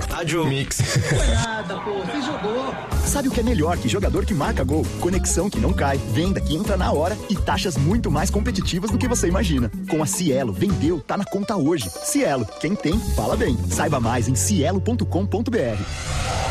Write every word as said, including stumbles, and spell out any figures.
Rádio Mix. Foi nada, pô, você jogou. Sabe o que é melhor que jogador que marca gol? Conexão que não cai, venda que entra na hora e taxas muito mais competitivas do que você imagina. Com a Cielo, vendeu, tá na conta hoje. Cielo, quem tem, fala bem. Saiba mais em cielo ponto com ponto br.